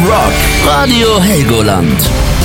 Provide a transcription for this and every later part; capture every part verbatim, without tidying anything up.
Rock Radio Helgoland.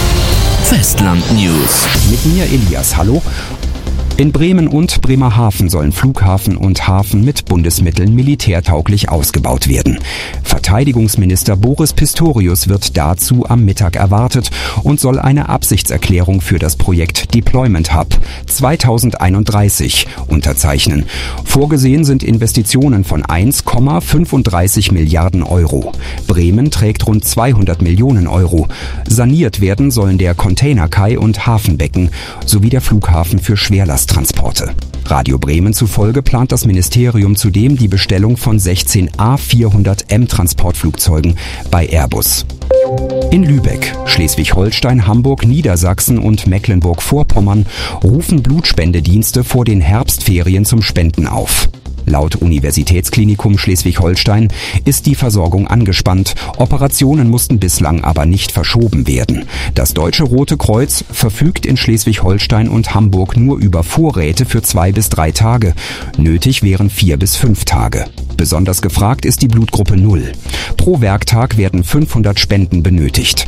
Festland News. Mit mir Elias, hallo. In Bremen und Bremerhaven sollen Flughafen und Hafen mit Bundesmitteln militärtauglich ausgebaut werden. Verteidigungsminister Boris Pistorius wird dazu am Mittag erwartet und soll eine Absichtserklärung für das Projekt Deployment Hub zweitausendeinunddreißig unterzeichnen. Vorgesehen sind Investitionen von eins Komma fünfunddreißig Milliarden Euro. Bremen trägt rund zweihundert Millionen Euro. Saniert werden sollen der Containerkai und Hafenbecken sowie der Flughafen für Schwerlasttransporte. Radio Bremen zufolge plant das Ministerium zudem die Bestellung von sechzehn A vierhundert M Transportflugzeugen bei Airbus. In Lübeck, Schleswig-Holstein, Hamburg, Niedersachsen und Mecklenburg-Vorpommern rufen Blutspendedienste vor den Herbstferien zum Spenden auf. Laut Universitätsklinikum Schleswig-Holstein ist die Versorgung angespannt. Operationen mussten bislang aber nicht verschoben werden. Das Deutsche Rote Kreuz verfügt in Schleswig-Holstein und Hamburg nur über Vorräte für zwei bis drei Tage. Nötig wären vier bis fünf Tage. Besonders gefragt ist die Blutgruppe null. Pro Werktag werden fünfhundert Spenden benötigt.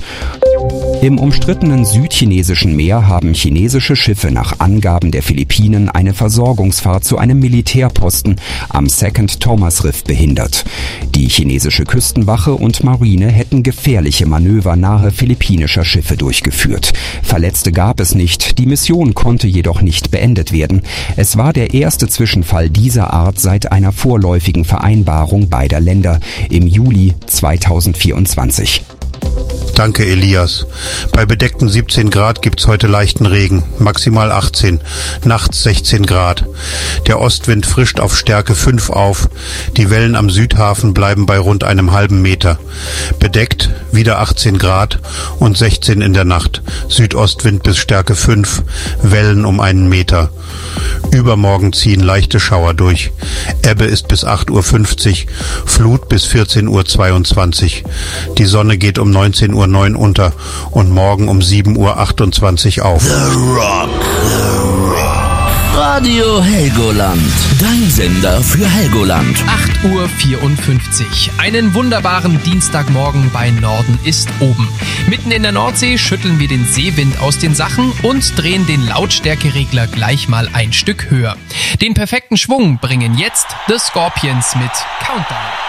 Im umstrittenen südchinesischen Meer haben chinesische Schiffe nach Angaben der Philippinen eine Versorgungsfahrt zu einem Militärposten am Second Thomas Riff behindert. Die chinesische Küstenwache und Marine hätten gefährliche Manöver nahe philippinischer Schiffe durchgeführt. Verletzte gab es nicht, die Mission konnte jedoch nicht beendet werden. Es war der erste Zwischenfall dieser Art seit einer vorläufigen Vereinbarung beider Länder im Juli zweitausendvierundzwanzig. Danke, Elias. Bei bedeckten siebzehn Grad gibt's heute leichten Regen, maximal achtzehn, nachts sechzehn Grad. Der Ostwind frischt auf Stärke fünf auf. Die Wellen am Südhafen bleiben bei rund einem halben Meter. Bedeckt wieder achtzehn Grad und sechzehn in der Nacht. Südostwind bis Stärke fünf, Wellen um einen Meter. Übermorgen ziehen leichte Schauer durch. Ebbe ist bis acht Uhr fünfzig, Flut bis vierzehn Uhr zweiundzwanzig. Die Sonne geht um neunzehn Uhr neun unter und morgen um sieben Uhr achtundzwanzig auf. The Rock, The Rock. Radio Helgoland, dein Sender für Helgoland. acht Uhr vierundfünfzig. Einen wunderbaren Dienstagmorgen bei Norden ist oben. Mitten in der Nordsee schütteln wir den Seewind aus den Sachen und drehen den Lautstärkeregler gleich mal ein Stück höher. Den perfekten Schwung bringen jetzt The Scorpions mit Countdown.